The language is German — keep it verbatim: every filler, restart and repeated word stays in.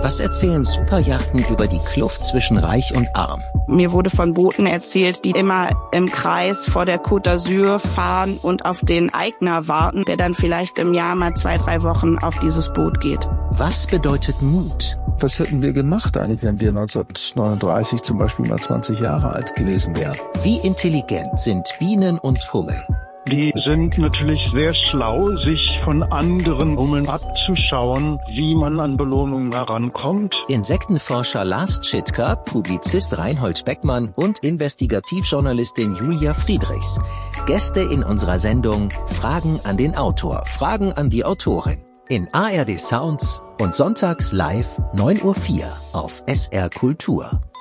Was erzählen Superjachten über die Kluft zwischen Reich und Arm? Mir wurde von Booten erzählt, die immer im Kreis vor der Côte d'Azur fahren und auf den Eigner warten, der dann vielleicht im Jahr mal zwei, drei Wochen auf dieses Boot geht. Was bedeutet Mut? Was hätten wir gemacht eigentlich, wenn wir neunzehnhundertneununddreißig zum Beispiel mal zwanzig Jahre alt gewesen wären? Wie intelligent sind Bienen und Hummeln? Die sind natürlich sehr schlau, sich von anderen Hummeln abzuschauen, wie man an Belohnungen herankommt. Insektenforscher Lars Tschitka, Publizist Reinhold Beckmann und Investigativjournalistin Julia Friedrichs. Gäste in unserer Sendung Fragen an den Autor, Fragen an die Autorin. In A R D Sounds und sonntags live neun Uhr vier auf S R Kultur.